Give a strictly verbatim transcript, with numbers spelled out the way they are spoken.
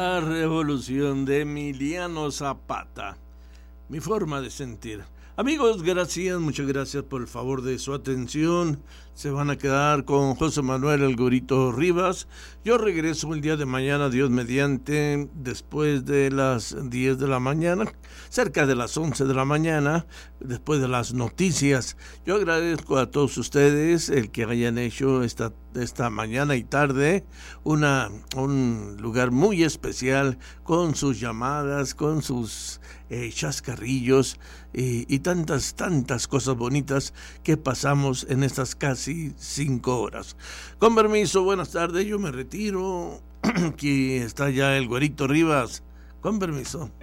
La revolución de Emiliano Zapata. Mi forma de sentir. Amigos, gracias, muchas gracias por el favor de su atención. Se van a quedar con José Manuel El Gorito Rivas. Yo regreso el día de mañana, Dios mediante, después de las diez de la mañana, cerca de las once de la mañana, después de las noticias. Yo agradezco a todos ustedes el que hayan hecho esta, esta mañana y tarde una, un lugar muy especial con sus llamadas, con sus eh, chascarrillos y, y tantas, tantas cosas bonitas que pasamos en estas casi cinco horas. Con permiso, buenas tardes, yo me retiro. Aquí está ya el Güerito Rivas. Con permiso.